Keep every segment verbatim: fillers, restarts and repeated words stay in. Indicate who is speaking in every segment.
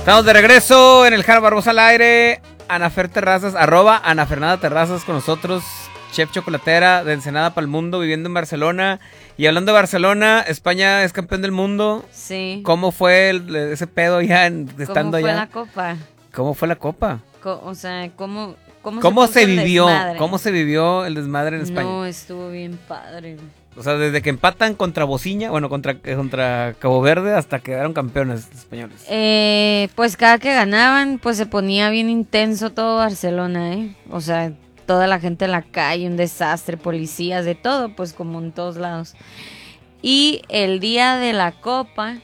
Speaker 1: Estamos de regreso en el Jara Barbosa al aire. Ana Fer Terrazas, arroba Ana Fernanda Terrazas con nosotros, chef chocolatera de Ensenada para el mundo, viviendo en Barcelona. Y hablando de Barcelona, España es campeón del mundo.
Speaker 2: Sí.
Speaker 1: ¿Cómo fue el, ese pedo ya en, estando allá?
Speaker 2: ¿Cómo fue la copa?
Speaker 1: ¿Cómo fue la copa?
Speaker 2: Co- o sea, ¿cómo, cómo,
Speaker 1: ¿Cómo
Speaker 2: se,
Speaker 1: se vivió?
Speaker 2: desmadre?
Speaker 1: ¿Cómo se vivió el desmadre en España?
Speaker 2: No, estuvo bien padre.
Speaker 1: O sea, desde que empatan contra Bociña, bueno, contra, contra Cabo Verde, hasta que quedaron campeones españoles.
Speaker 2: Eh, pues cada que ganaban, pues se ponía bien intenso todo Barcelona, ¿eh? O sea, toda la gente en la calle, un desastre, policías, de todo, pues como en todos lados. Y el día de la copa,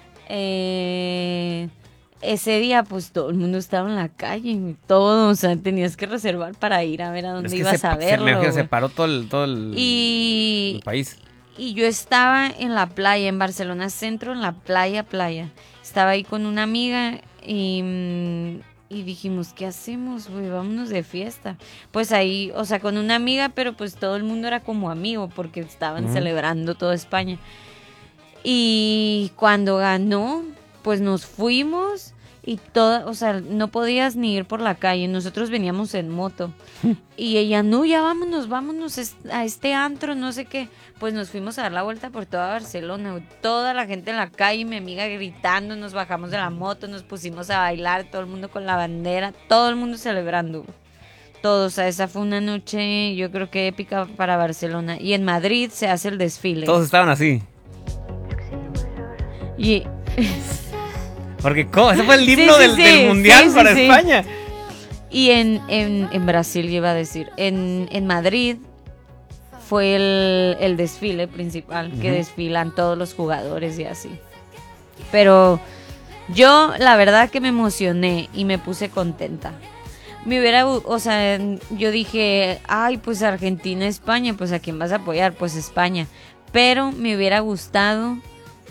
Speaker 2: eh, ese día pues todo el mundo estaba en la calle, todo, o sea, tenías que reservar para ir a ver a dónde
Speaker 1: Es que
Speaker 2: ibas
Speaker 1: se,
Speaker 2: a
Speaker 1: se,
Speaker 2: verlo.
Speaker 1: me imagino, se
Speaker 2: güey.
Speaker 1: paró todo el, todo el,
Speaker 2: Y,
Speaker 1: el país.
Speaker 2: y yo estaba en la playa, en Barcelona Centro, en la playa, playa. Estaba ahí con una amiga y, mm, y dijimos, ¿qué hacemos, güey? Vámonos de fiesta. Pues ahí, o sea, con una amiga, pero pues todo el mundo era como amigo porque estaban
Speaker 1: Ujú.
Speaker 2: celebrando toda España. Y cuando ganó, pues nos fuimos y toda, o sea, no podías ni ir por la calle. Nosotros veníamos en moto. Y ella, no, ya vámonos, vámonos es- a este antro, no sé qué. Pues nos fuimos a dar la vuelta por toda Barcelona, güey. Toda la gente en la calle, mi amiga gritando, nos bajamos de la moto, nos pusimos a bailar, todo el mundo con la bandera, todo el mundo celebrando, güey. Todo, o sea, esa fue una noche, yo creo que épica para Barcelona. Y en Madrid se hace el desfile.
Speaker 1: Todos estaban así.
Speaker 2: Y
Speaker 1: Porque ¿cómo? Ese fue el
Speaker 2: Sí,
Speaker 1: himno
Speaker 2: sí,
Speaker 1: del,
Speaker 2: sí,
Speaker 1: del mundial
Speaker 2: sí, sí,
Speaker 1: para
Speaker 2: sí.
Speaker 1: España.
Speaker 2: Y en, en, en Brasil, yo iba a decir, en, en Madrid fue el, el desfile principal, que
Speaker 1: Ujú.
Speaker 2: desfilan todos los jugadores y así. Pero yo, la verdad que me emocioné y me puse contenta. Me hubiera, gu- o sea, yo dije, ay, pues Argentina, España, pues ¿a quién vas a apoyar? Pues España. Pero me hubiera gustado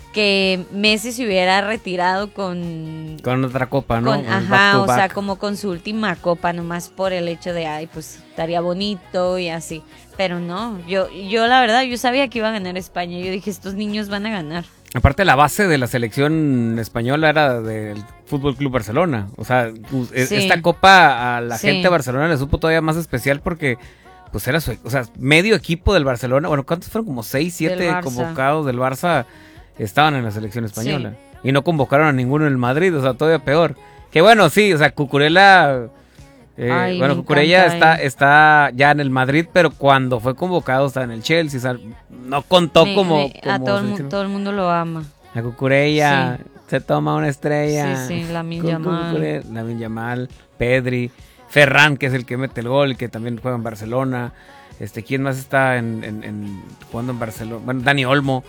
Speaker 2: que Messi se hubiera retirado con...
Speaker 1: Con otra copa, ¿no?
Speaker 2: Con,
Speaker 1: Con
Speaker 2: ajá,
Speaker 1: back to
Speaker 2: o sea,
Speaker 1: back.
Speaker 2: como con su última copa, nomás por el hecho de, ay, pues estaría bonito y así. Pero no, yo, yo la verdad, yo sabía que iba a ganar España. Yo dije, estos niños van a ganar.
Speaker 1: Aparte, la base de la selección española era del Fútbol Club Barcelona. O sea, u- e-
Speaker 2: Sí.
Speaker 1: esta copa a la
Speaker 2: Sí.
Speaker 1: gente de Barcelona le supo todavía más especial porque, pues era su, o sea, medio equipo del Barcelona. Bueno, ¿cuántos fueron? Como seis, siete
Speaker 2: Del Barça.
Speaker 1: convocados del Barça estaban en la selección española. Y no convocaron a ninguno en el Madrid, o sea, todavía peor. Que bueno, sí, o sea, Cucurella... eh,
Speaker 2: Ay,
Speaker 1: bueno,
Speaker 2: me
Speaker 1: Cucurella
Speaker 2: encanta
Speaker 1: está,
Speaker 2: él.
Speaker 1: está ya en el Madrid, pero cuando fue convocado estaba en el Chelsea. O sea, no contó
Speaker 2: Me-
Speaker 1: como,
Speaker 2: me- a
Speaker 1: como
Speaker 2: todo el, mu-
Speaker 1: selección.
Speaker 2: todo el mundo lo ama.
Speaker 1: La Cucurella se toma una estrella.
Speaker 2: Sí, sí, Lamine
Speaker 1: Cu-
Speaker 2: Yamal.
Speaker 1: Cucurella, Lamine Yamal, Pedri, Ferran, que es el que mete el gol, que también juega en Barcelona. Este, ¿quién más está en, en- en- jugando en Barcelona? Bueno, Dani Olmo,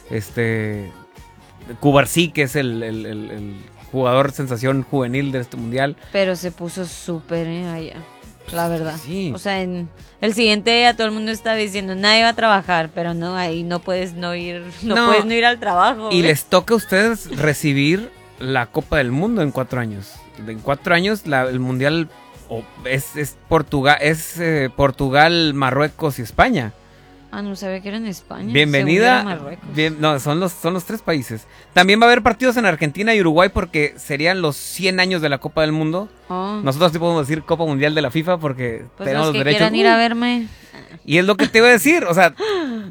Speaker 1: este, Cubarsí, que es el, el- el- el jugador sensación juvenil de este mundial.
Speaker 2: Pero se puso súper eh, allá, la verdad.
Speaker 1: Sí.
Speaker 2: O sea, en el siguiente día todo el mundo estaba diciendo, nadie va a trabajar, pero no, ahí no puedes no ir, no,
Speaker 1: No.
Speaker 2: puedes no ir al trabajo.
Speaker 1: Y
Speaker 2: güey.
Speaker 1: les toca a ustedes recibir la Copa del Mundo en cuatro años. En cuatro años la- el mundial o es, es Portugal, es eh, Portugal, Marruecos y España.
Speaker 2: Ah, no sabía que era en España.
Speaker 1: Bienvenida.
Speaker 2: Según era Marruecos.
Speaker 1: Bien, no, son los, son los tres países. También va a haber partidos en Argentina y Uruguay porque serían los cien años de la Copa del Mundo.
Speaker 2: Oh,
Speaker 1: Nosotros sí podemos decir Copa Mundial de la FIFA porque
Speaker 2: pues
Speaker 1: tenemos
Speaker 2: los
Speaker 1: los
Speaker 2: que
Speaker 1: derechos.
Speaker 2: quieran ir a verme,
Speaker 1: Y es lo que te iba a decir. O sea,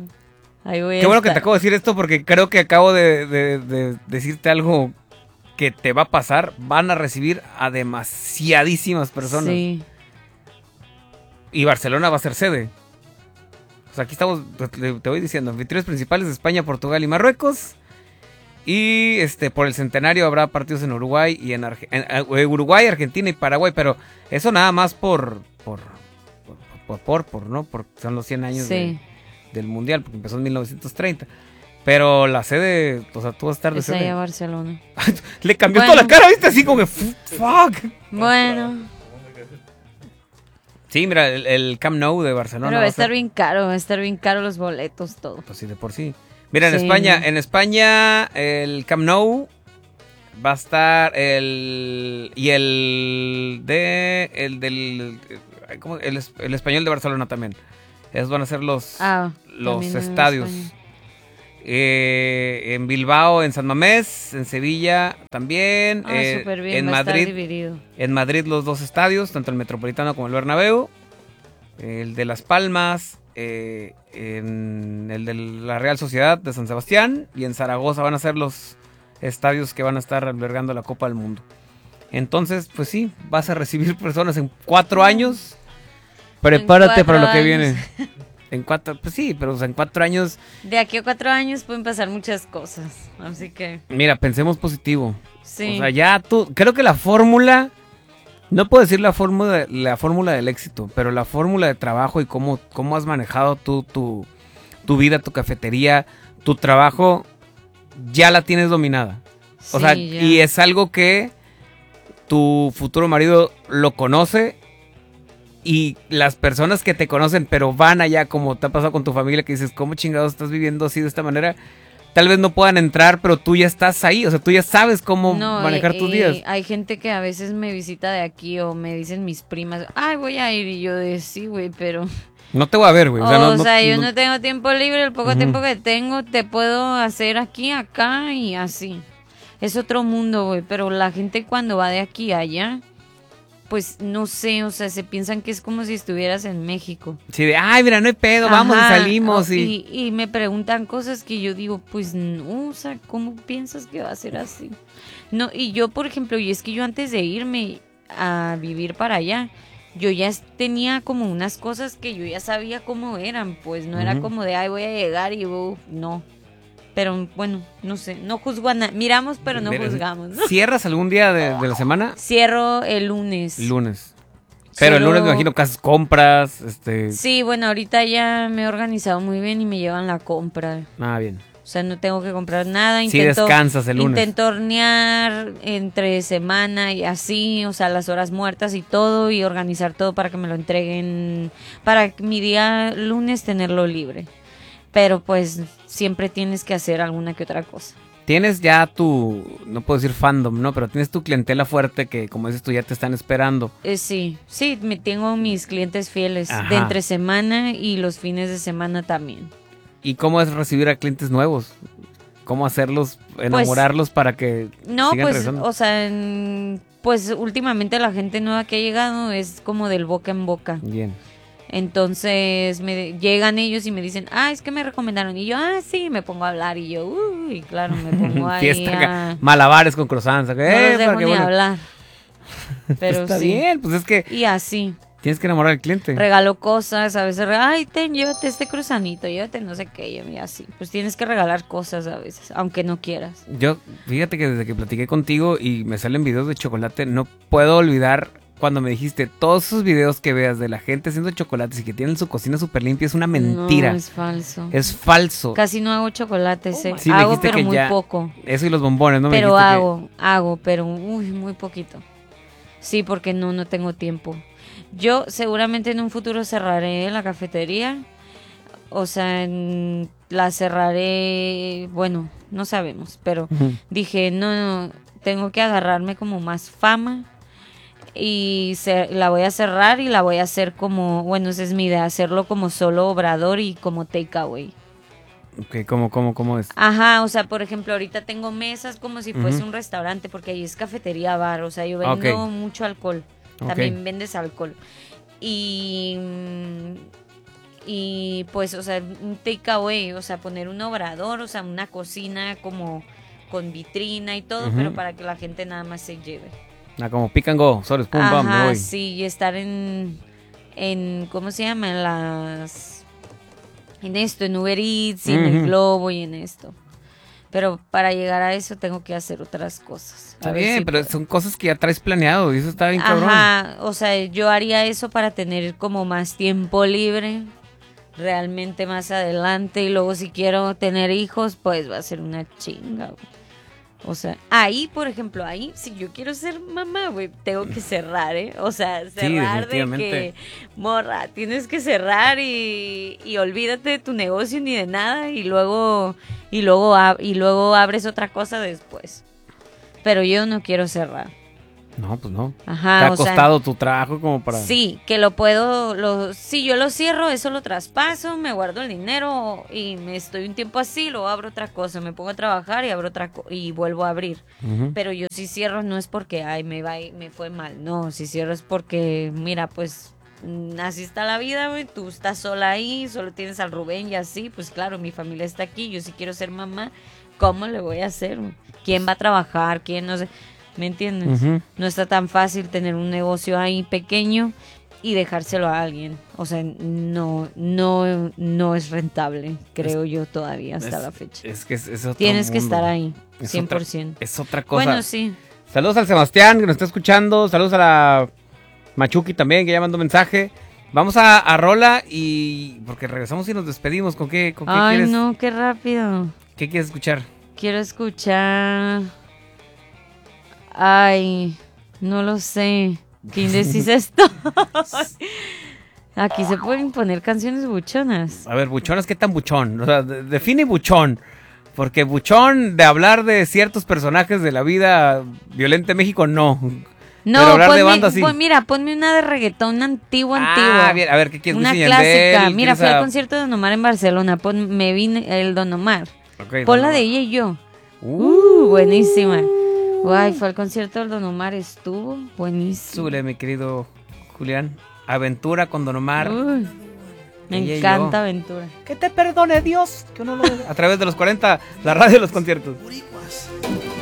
Speaker 2: ahí voy
Speaker 1: qué
Speaker 2: a
Speaker 1: bueno que te
Speaker 2: estar.
Speaker 1: acabo de decir esto porque creo que acabo de, de- de decirte algo que te va a pasar. Van a recibir a demasiadísimas personas.
Speaker 2: Sí.
Speaker 1: Y Barcelona va a ser sede. O sea, aquí estamos, te, te voy diciendo, anfitriones principales de España, Portugal y Marruecos. Y este por el centenario habrá partidos en Uruguay y en, Arge- en, eh, Uruguay, Argentina y Paraguay, pero eso nada más por por por por, por, por, ¿no? Porque son los cien años
Speaker 2: Sí.
Speaker 1: de- del mundial, porque empezó en mil novecientos treinta. Pero la sede, o sea, tú vas a estar de
Speaker 2: Es allá
Speaker 1: sede.
Speaker 2: Barcelona.
Speaker 1: Le cambió
Speaker 2: Bueno.
Speaker 1: toda la cara, ¿viste? Así como que fuck.
Speaker 2: Bueno,
Speaker 1: Sí, mira, el, el Camp Nou de Barcelona.
Speaker 2: pero va
Speaker 1: va
Speaker 2: a
Speaker 1: a
Speaker 2: estar
Speaker 1: ser-
Speaker 2: bien caro, va a estar bien caro los boletos, todo.
Speaker 1: Pues sí, de por sí. Mira, en
Speaker 2: Sí.
Speaker 1: España, en España, el Camp Nou va a estar el y el de el del ¿cómo? El, es- el español de Barcelona también. Esos van a ser los
Speaker 2: Ah,
Speaker 1: los
Speaker 2: también en
Speaker 1: estadios.
Speaker 2: España.
Speaker 1: Eh, en Bilbao, en San Mamés, en Sevilla también.
Speaker 2: Ah,
Speaker 1: eh,
Speaker 2: súper bien,
Speaker 1: en
Speaker 2: va a estar
Speaker 1: Madrid,
Speaker 2: dividido.
Speaker 1: en Madrid los dos estadios, tanto el Metropolitano como el Bernabéu. El de Las Palmas, eh, en el de la Real Sociedad de San Sebastián y en Zaragoza van a ser los estadios que van a estar albergando la Copa del Mundo. Entonces, pues sí, vas a recibir personas en cuatro años. Prepárate
Speaker 2: En
Speaker 1: para lo
Speaker 2: cuatro
Speaker 1: que
Speaker 2: años.
Speaker 1: viene. En cuatro, pues sí, pero o sea, en cuatro años,
Speaker 2: De aquí a cuatro años pueden pasar muchas cosas. Así que,
Speaker 1: mira, pensemos positivo.
Speaker 2: sí.
Speaker 1: O sea, ya tú, creo que la fórmula, no puedo decir la fórmula, la fórmula del éxito, pero la fórmula de trabajo y cómo, cómo has manejado tú tu, tu vida, tu cafetería, tu trabajo, ya la tienes dominada. O
Speaker 2: Sí,
Speaker 1: sea,
Speaker 2: ya.
Speaker 1: y es algo que tu futuro marido lo conoce y las personas que te conocen, pero van allá, como te ha pasado con tu familia, que dices, ¿cómo chingados estás viviendo así de esta manera? Tal vez no puedan entrar, pero tú ya estás ahí, o sea, tú ya sabes cómo
Speaker 2: No,
Speaker 1: manejar
Speaker 2: y-
Speaker 1: tus
Speaker 2: y
Speaker 1: días.
Speaker 2: Hay gente que a veces me visita de aquí o me dicen mis primas, ay, voy a ir. Y yo de sí, güey, pero...
Speaker 1: No te voy a ver, güey.
Speaker 2: O
Speaker 1: O sea, no, no-
Speaker 2: sea, yo
Speaker 1: no-
Speaker 2: no tengo tiempo libre, el poco
Speaker 1: Ujú.
Speaker 2: tiempo que tengo te puedo hacer aquí, acá y así. Es otro mundo, güey, pero la gente cuando va de aquí a allá, pues no sé, o sea, se piensan que es como si estuvieras en México.
Speaker 1: Sí, de, ay, mira, no hay pedo, vamos y
Speaker 2: Ajá,
Speaker 1: salimos.
Speaker 2: o-
Speaker 1: Y...
Speaker 2: y, y me preguntan cosas que yo digo, pues no, o sea, ¿cómo piensas que va a ser así? No, y yo, por ejemplo, y es que yo antes de irme a vivir para allá, yo ya es- tenía como unas cosas que yo ya sabía cómo eran, pues no era
Speaker 1: Ujú.
Speaker 2: como de, ay, voy a llegar y uf, no. Pero bueno, no sé, no juzgo a nadie. Miramos, pero no
Speaker 1: Mira,
Speaker 2: juzgamos, ¿no?
Speaker 1: ¿Cierras algún día de, de la semana?
Speaker 2: Cierro el lunes.
Speaker 1: Lunes. Pero el
Speaker 2: Solo-
Speaker 1: lunes me imagino que haces compras, este...
Speaker 2: Sí, bueno, ahorita ya me he organizado muy bien y me llevan la compra.
Speaker 1: Ah, bien.
Speaker 2: O sea, no tengo que comprar nada.
Speaker 1: Sí
Speaker 2: Intento,
Speaker 1: descansas el lunes.
Speaker 2: Intento hornear entre semana y así, o sea, las horas muertas y todo, y organizar todo para que me lo entreguen, para mi día lunes tenerlo libre. Pero pues siempre tienes que hacer alguna que otra cosa.
Speaker 1: Tienes ya tu, no puedo decir fandom, ¿no? Pero tienes tu clientela fuerte que, como dices tú, ya te están esperando.
Speaker 2: Eh, sí, sí, me tengo mis clientes fieles
Speaker 1: Ajá.
Speaker 2: de entre semana y los fines de semana también.
Speaker 1: ¿Y cómo es recibir a clientes nuevos? ¿Cómo hacerlos, enamorarlos para que
Speaker 2: No,
Speaker 1: sigan
Speaker 2: pues,
Speaker 1: regresando?
Speaker 2: o sea, en- pues últimamente la gente nueva que ha llegado es como del boca en boca.
Speaker 1: Bien.
Speaker 2: Entonces me llegan ellos y me dicen, ah, es que me recomendaron. Y yo, ah, sí, me pongo a hablar. Y yo, uy, claro, me pongo ahí
Speaker 1: Fiesta acá,
Speaker 2: a...
Speaker 1: malabares con croissants. acá,
Speaker 2: No
Speaker 1: eh,
Speaker 2: los dejo
Speaker 1: para que,
Speaker 2: ni
Speaker 1: bueno,
Speaker 2: hablar. Pero
Speaker 1: está
Speaker 2: sí.
Speaker 1: bien, pues es que
Speaker 2: Y así.
Speaker 1: tienes que enamorar al cliente.
Speaker 2: Regalo cosas, a veces, re- ay, ten, llévate este cruzanito, llévate no sé qué, y así. Pues tienes que regalar cosas a veces, aunque no quieras.
Speaker 1: Yo, fíjate que desde que platiqué contigo y me salen videos de chocolate, no puedo olvidar cuando me dijiste todos esos videos que veas de la gente haciendo chocolates y que tienen su cocina súper limpia, es una mentira.
Speaker 2: No, es falso.
Speaker 1: Es falso.
Speaker 2: Casi no hago chocolates, eh.
Speaker 1: Sí, me
Speaker 2: hago,
Speaker 1: dijiste
Speaker 2: pero
Speaker 1: que
Speaker 2: muy
Speaker 1: ya-
Speaker 2: poco.
Speaker 1: Eso y los bombones, ¿no? Me
Speaker 2: Pero
Speaker 1: dijiste que-
Speaker 2: hago, hago, pero uy, muy poquito. Sí, porque no, no tengo tiempo. Yo seguramente en un futuro cerraré la cafetería. O sea, en- la cerraré, bueno, no sabemos, pero
Speaker 1: Ujú.
Speaker 2: dije, no, no, tengo que agarrarme como más fama y se- la voy a cerrar y la voy a hacer como, bueno, esa es mi idea, hacerlo como solo obrador y como takeaway.
Speaker 1: Ok, ¿cómo, cómo, cómo es?
Speaker 2: Ajá, o sea, por ejemplo, ahorita tengo mesas como si fuese
Speaker 1: Ujú.
Speaker 2: un restaurante, porque ahí es cafetería bar, o sea, yo vendo
Speaker 1: Ok.
Speaker 2: mucho alcohol,
Speaker 1: Ok.
Speaker 2: también vendes alcohol. Y, mm, y pues, o sea, un takeaway, o sea, poner un obrador, o sea, una cocina como con vitrina y todo,
Speaker 1: Ujú.
Speaker 2: pero para que la gente nada más se lleve.
Speaker 1: Ah, como pick and go, solo pum, pam, me
Speaker 2: Ajá,
Speaker 1: voy.
Speaker 2: sí, y estar en, en, ¿cómo se llama? En las, en esto, en Uber Eats, y en el
Speaker 1: Ujú.
Speaker 2: Globo y en esto. Pero para llegar a eso tengo que hacer otras cosas. A
Speaker 1: Está
Speaker 2: ver
Speaker 1: bien,
Speaker 2: si
Speaker 1: pero
Speaker 2: puedo.
Speaker 1: son cosas que ya traes planeado y eso está bien cabrón.
Speaker 2: Ajá, o sea, yo haría eso para tener como más tiempo libre, realmente más adelante, y luego si quiero tener hijos, pues va a ser una chinga, güey. O sea, ahí, por ejemplo, ahí, si yo quiero ser mamá, güey, tengo que cerrar, ¿eh? O sea, cerrar de
Speaker 1: definitivamente.
Speaker 2: que, morra, tienes que cerrar y, y olvídate de tu negocio ni de nada y luego, y luego, ab- y luego abres otra cosa después. Pero yo no quiero cerrar.
Speaker 1: No, pues no.
Speaker 2: Ajá,
Speaker 1: ¿Te ha
Speaker 2: o sea,
Speaker 1: costado tu trabajo como para...?
Speaker 2: sí, que lo puedo, lo, si yo lo cierro, eso lo traspaso, me guardo el dinero y me estoy un tiempo así, luego abro otra cosa, me pongo a trabajar y abro otra co- y vuelvo a abrir.
Speaker 1: Ujú.
Speaker 2: Pero yo si cierro no es porque, ay, me va, y- me fue mal, no, si cierro es porque, mira, pues, mm, así está la vida, güey, tú estás sola ahí, solo tienes al Rubén y así, pues claro, mi familia está aquí, yo sí quiero ser mamá, ¿cómo le voy a hacer, güey? ¿Quién va a trabajar? ¿Quién no sé? ¿Me entiendes?
Speaker 1: Ujú.
Speaker 2: No está tan fácil tener un negocio ahí pequeño y dejárselo a alguien. O sea, no, no, no es rentable, creo yo todavía hasta
Speaker 1: Es-
Speaker 2: la fecha.
Speaker 1: Es que es, es otro
Speaker 2: Tienes que
Speaker 1: mundo.
Speaker 2: estar ahí,
Speaker 1: Es
Speaker 2: cien por
Speaker 1: otra-
Speaker 2: ciento.
Speaker 1: Es otra cosa.
Speaker 2: Bueno, sí.
Speaker 1: Saludos al Sebastián que nos está escuchando. Saludos a la Machuki también que ya mandó mensaje. Vamos a, a Rola y... Porque regresamos y nos despedimos. ¿Con qué, con qué
Speaker 2: Ay,
Speaker 1: quieres?
Speaker 2: no, qué rápido.
Speaker 1: ¿Qué quieres escuchar?
Speaker 2: Quiero escuchar... Ay, no lo sé. Qué indecisa estoy. Aquí se pueden poner canciones buchonas.
Speaker 1: A ver, buchonas, ¿qué tan buchón? O sea, de- define buchón. Porque buchón de hablar de ciertos personajes de la vida violenta en México, no.
Speaker 2: No,
Speaker 1: Pero hablar de
Speaker 2: ponme-
Speaker 1: banda, sí.
Speaker 2: pon- mira, ponme una de reggaetón antiguo, antiguo.
Speaker 1: Ah, bien, a ver, ¿qué quieres?
Speaker 2: Una
Speaker 1: Wisin y
Speaker 2: clásica.
Speaker 1: Yandel,
Speaker 2: Mira,
Speaker 1: ¿quieres
Speaker 2: fui
Speaker 1: a-
Speaker 2: al concierto de Don Omar en Barcelona. Pon, me vine el Don Omar.
Speaker 1: Ok,
Speaker 2: Pon la
Speaker 1: Don
Speaker 2: de
Speaker 1: Omar.
Speaker 2: ella y yo.
Speaker 1: Uh,
Speaker 2: Uh, buenísima. Guay, fue al concierto del Don Omar, estuvo buenísimo.
Speaker 1: Súbele, mi querido Julián. Aventura con Don Omar.
Speaker 2: Uy, me
Speaker 1: Ella y
Speaker 2: encanta
Speaker 1: yo.
Speaker 2: Aventura.
Speaker 1: Que te perdone Dios. Que uno lo... A través de los cuarenta, la radio de los conciertos.
Speaker 3: Boricuas.